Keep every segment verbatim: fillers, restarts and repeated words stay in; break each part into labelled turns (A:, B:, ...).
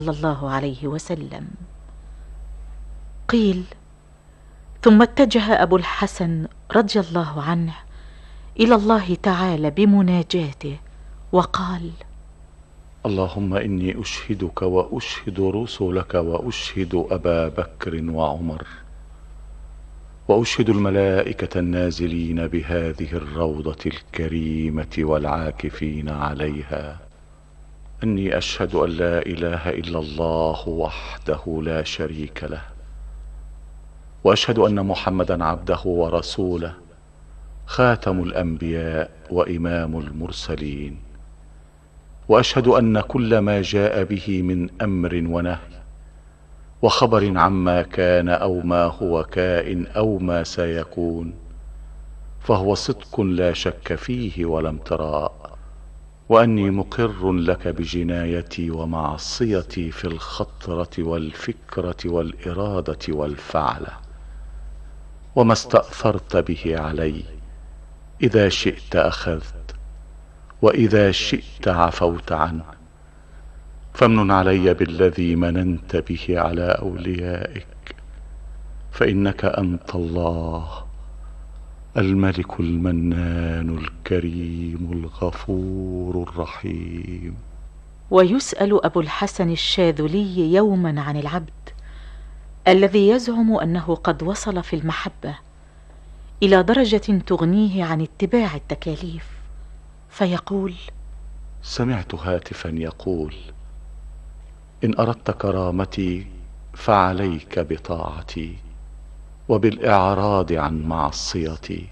A: صلى الله عليه وسلم. قيل: ثم اتجه أبو الحسن رضي الله عنه إلى الله تعالى بمناجاته وقال:
B: اللهم إني أشهدك وأشهد رسلك وأشهد أبا بكر وعمر وأشهد الملائكة النازلين بهذه الروضة الكريمة والعاكفين عليها أني أشهد أن لا إله إلا الله وحده لا شريك له، وأشهد أن محمدا عبده ورسوله خاتم الأنبياء وإمام المرسلين، وأشهد أن كل ما جاء به من أمر ونهي وخبر عما كان أو ما هو كائن أو ما سيكون فهو صدق لا شك فيه ولا امتراء، وأني مقر لك بجنايتي ومعصيتي في الخطرة والفكرة والإرادة والفعلة، وما استأثرت به علي إذا شئت أخذت وإذا شئت عفوت عنه، فامنن علي بالذي مننت به على أوليائك، فإنك أنت الله الملك المنان الكريم الغفور الرحيم.
A: ويسأل أبو الحسن الشاذلي يوما عن العبد الذي يزعم أنه قد وصل في المحبة إلى درجة تغنيه عن اتباع التكاليف، فيقول:
B: سمعت هاتفا يقول: إن أردت كرامتي فعليك بطاعتي وبالإعراض عن معصيتي،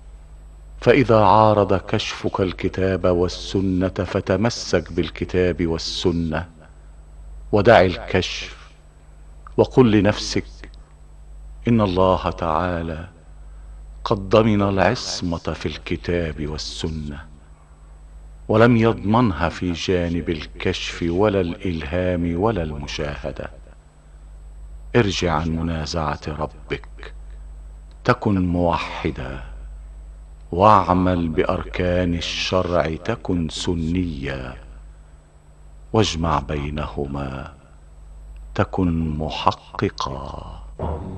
B: فإذا عارض كشفك الكتاب والسنة فتمسك بالكتاب والسنة ودع الكشف، وقل لنفسك إن الله تعالى قد ضمن العصمة في الكتاب والسنة ولم يضمنها في جانب الكشف ولا الإلهام ولا المشاهدة. ارجع عن منازعة ربك، تكن موحدا، واعمل بأركان الشرع تكن سنيا، واجمع بينهما تكن محققا.